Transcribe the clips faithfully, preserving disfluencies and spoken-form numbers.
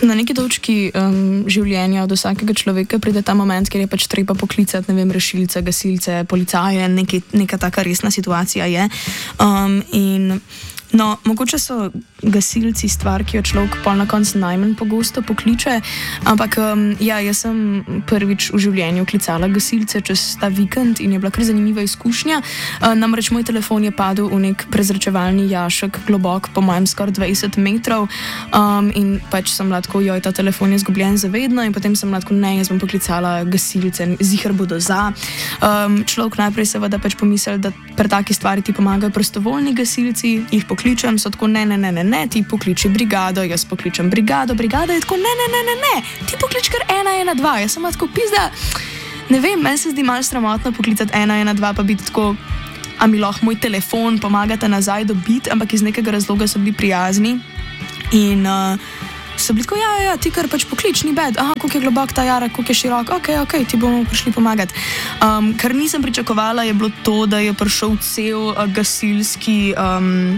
Na neki točki um, življenja od vsakega človeka pride ta moment, kjer je pač treba poklicati, ne vem, rešilce, gasilce, policaje, neki, neka taka resna situacija je. Um, in no, mogoče so gasilci stvar, ki jo človek pol na koncu najmanj pogosto pokliče, ampak um, ja, jaz sem prvič v življenju klicala gasilce čez ta vikend in je bila kar zanimiva izkušnja. Uh, namreč moj telefon je padel v nek prezračevalni jašek, globok, po mojem skoraj dvajset metrov, um, in pač sem lahko, joj, ta telefon je izgubljen zavedno, in potem sem lahko, ne, jaz bom poklicala gasilce, ziher bodo za. Um, človek najprej seveda pač pomisel, da pri taki stvari ti pomagajo prostovoljni gasilci, jih pokličem, so tako, ne, ne, ne, ne, ne, ti pokliči brigado, jaz pokličem brigado, brigada je tako, ne, ne, ne, ne, ne, ti poklič kar ena, ena, dva, jaz sem tako pizda, ne vem, meni se zdi malo sramotno poklicati ena, ena, dva, pa biti tako, a mi lahko moj telefon pomagate nazaj dobiti, ampak iz nekega razloga so bili prijazni in uh, so bili tako, ja, ja, ti kar pač poklič, ni bed, aha, koliko je globok ta jarak, koliko je širok, ok, ok, ti bomo prišli pomagati. Um, kar nisem pričakovala, je bilo to, da je prišel cel uh, gasilski, um,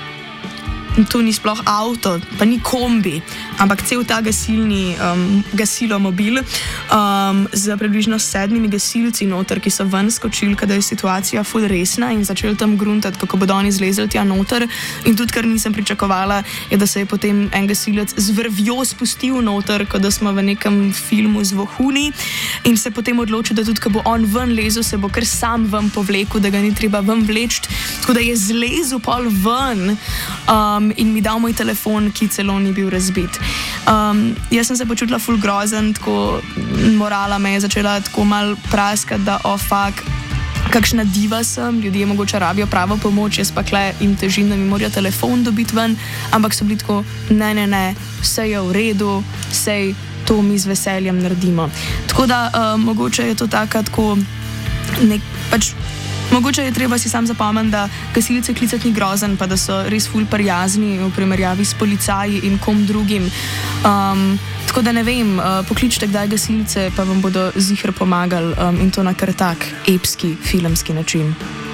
tu ni sploh avto, pa ni kombi, ampak cel ta gasilni um, gasilomobil um, z približno sedmimi gasilci noter, ki so ven skočili, kada je situacija ful resna in začeli tam gruntati, kako bodo oni zlezli tja noter. In tudi, kar nisem pričakovala, je, da se je potem en gasilec z vrvjo spustil noter, kot da smo v nekem filmu z vohuni, in se potem odločil, da tudi, ko bo on ven lezel, se bo kar sam ven povlekel, da ga ni treba ven vleči. Tako da je zlezel pol ven um, in mi dal moj telefon, ki celo ni bil razbit. Um, jaz sem se počutila ful grozen, tako morala me je začela tako mal praskati, da o oh, fuck, kakšna diva sem, ljudje mogoče rabijo pravo pomoč, jaz pa kle jim težim, da mi morajo telefon dobiti ven, ampak so bili tako, ne, ne, ne, vse je v redu, sej to mi z veseljem naredimo. Tako da um, mogoče je to taka tako nek, pač mogoče je treba si sam zapomniti, da gasilce klicati ni grozen, pa da so res ful prijazni v primerjavi s policaji in kom drugim. Um, tako da ne vem, uh, pokličite kdaj gasilce, pa vam bodo ziher pomagali um, in to na kar tak epski, filmski način.